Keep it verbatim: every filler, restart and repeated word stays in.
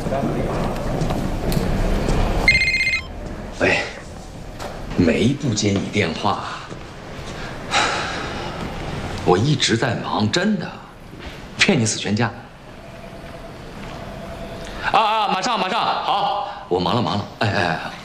喂，没不接你电话，我一直在忙，真的，骗你死全家。啊啊，马上马上，好，我忙了忙了，哎哎哎。